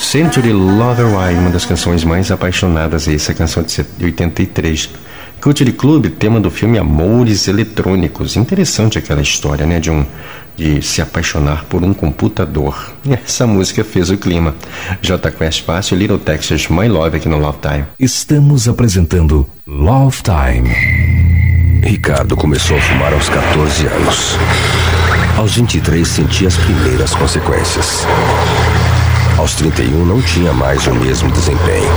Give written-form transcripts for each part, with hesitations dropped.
Century Lover Why, uma das canções mais apaixonadas, essa canção de 83. Country Club, tema do filme Amores Eletrônicos. Interessante aquela história, né, de se apaixonar por um computador. E essa música fez o clima. J Quest Fácil, Little Texas, My Love aqui no Love Time. Estamos apresentando Love Time. Ricardo começou a fumar aos 14 anos. Aos 23 sentia as primeiras consequências. Aos 31 não tinha mais o mesmo desempenho.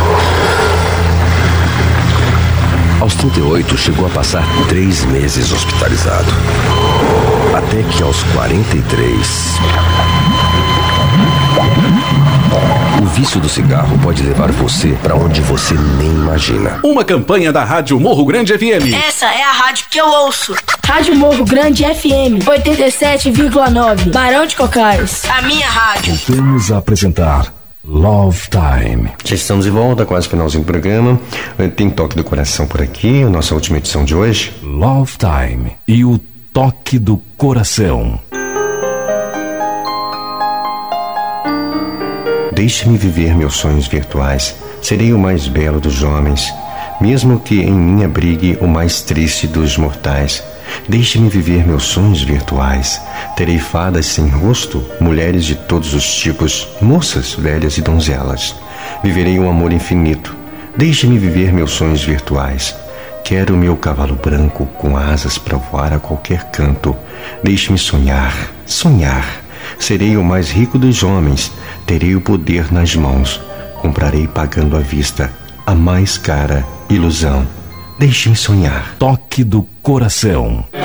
Aos 38 chegou a passar 3 meses hospitalizado. Até que aos 43... O vício do cigarro pode levar você para onde você nem imagina. Uma campanha da Rádio Morro Grande FM. Essa é a rádio que eu ouço. Rádio Morro Grande FM 87,9, Barão de Cocais. A minha rádio. Voltamos a apresentar Love Time. Já estamos de volta, quase finalzinho do programa. Tem Toque do Coração por aqui, a nossa última edição de hoje. Love Time e o Toque do Coração. Deixe-me viver meus sonhos virtuais. Serei o mais belo dos homens, mesmo que em mim abrigue o mais triste dos mortais. Deixe-me viver meus sonhos virtuais. Terei fadas sem rosto, mulheres de todos os tipos, moças, velhas e donzelas. Viverei um amor infinito. Deixe-me viver meus sonhos virtuais. Quero meu cavalo branco com asas para voar a qualquer canto. Deixe-me sonhar, sonhar. Serei o mais rico dos homens. Terei o poder nas mãos. Comprarei pagando à vista a mais cara ilusão. Deixe-me sonhar. Toque do Coração.